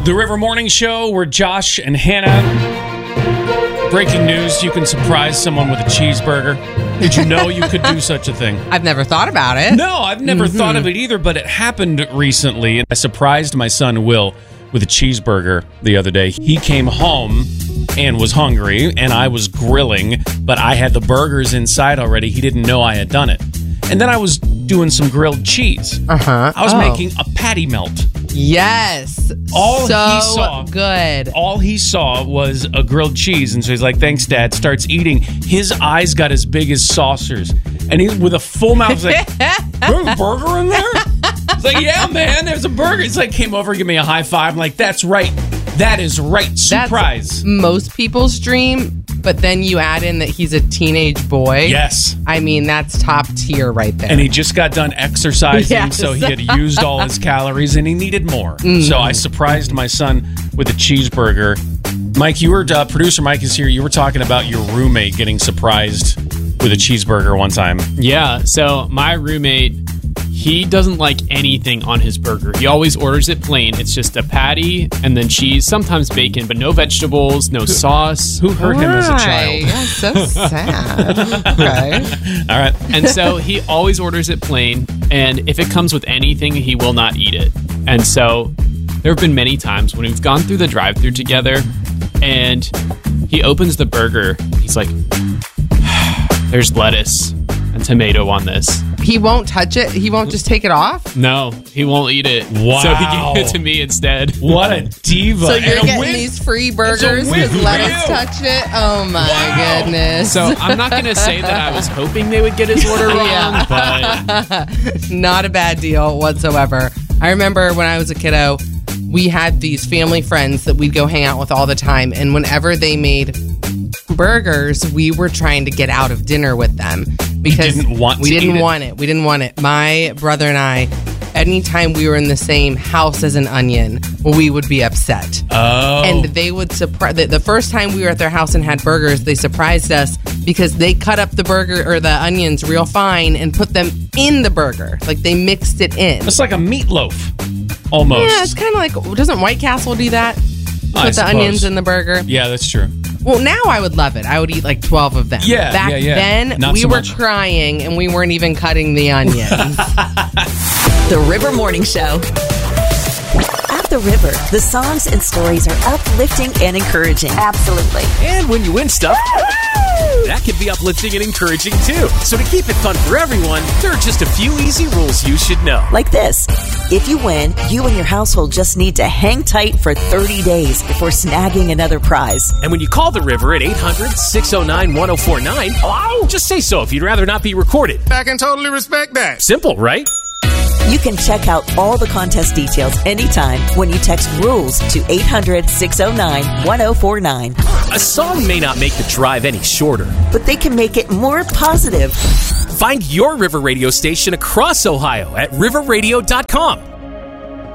The River Morning Show, where Josh and Hannah. Breaking news, you can surprise someone with a cheeseburger. Did you know you could do such a thing? I've never thought about it. No, I've never thought of it either, but it happened recently. I surprised my son, Will, with a cheeseburger the other day. He came home and was hungry, and I was grilling, but I had the burgers inside already. He didn't know I had done it. And then I was doing some grilled cheese. I was making a patty melt. Yes. All so he saw, good. All he saw was a grilled cheese, and so he's like, "Thanks, Dad." Starts eating. His eyes got as big as saucers, and he with a full mouth was like, "There's a burger in there?" It's like, "Yeah, man, there's a burger." It's like came over, give me a high five. I'm like, "That's right. That is right. Surprise." That's most people's dream, but then you add in that he's a teenage boy. Yes. I mean, that's top tier right there. And he just got done exercising, Yes. so he had used all his calories, and he needed more. So I surprised my son with a cheeseburger. Mike, you were producer Mike is here. You were talking about your roommate getting surprised with a cheeseburger one time. Yeah, so my roommate, he doesn't like anything on his burger. He always orders it plain. It's just a patty and then cheese, sometimes bacon, but no vegetables, no sauce. Who hurt him as a child? That's so sad. Okay. All right. And so he always orders it plain, and if it comes with anything, he will not eat it. And so there have been many times when we've gone through the drive-thru together, and he opens the burger. He's like, "There's lettuce and tomato on this." He won't touch it? He won't just take it off? No, he won't eat it. Wow. So he gave it to me instead. What a diva. So you're And a getting win- these free burgers win because for let you. us touch it? Oh my goodness. So I'm not going to say that I was hoping they would get his order wrong, Yeah. but Not a bad deal whatsoever. I remember when I was a kiddo, we had these family friends that we'd go hang out with all the time. And whenever they made burgers, we were trying to get out of dinner with them because didn't want we to didn't eat it? want it. We didn't want it. My brother and I, anytime we were in the same house as an onion, we would be upset. Oh. And they would surprise. The first time we were at their house and had burgers, they surprised us because they cut up the burger or the onions real fine and put them in the burger. Like they mixed it in. It's like a meatloaf, almost. Yeah, it's kind of like, doesn't White Castle do that? I Put the suppose. onions in the burger. Yeah, that's true. Well, now I would love it. I would eat like 12 of them. Yeah, Back yeah. then, Not we so were much. crying and we weren't even cutting the onions. The River Morning Show. At the River, the songs and stories are uplifting and encouraging. Absolutely. And when you win stuff, that can be uplifting and encouraging too. So to keep it fun for everyone, there are just a few easy rules you should know. Like this. If you win, you and your household just need to hang tight for 30 days before snagging another prize. And when you call the River at 800-609-1049, just say so if you'd rather not be recorded. I can totally respect that. Simple, right? You can check out all the contest details anytime when you text RULES to 800-609-1049. A song may not make the drive any shorter, But they can make it more positive. find your River Radio station across Ohio at riverradio.com.